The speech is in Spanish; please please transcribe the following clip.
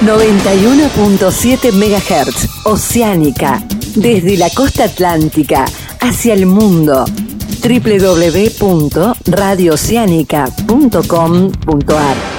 91.7 MHz, Oceánica, desde la costa atlántica hacia el mundo. www.radiooceanica.com.ar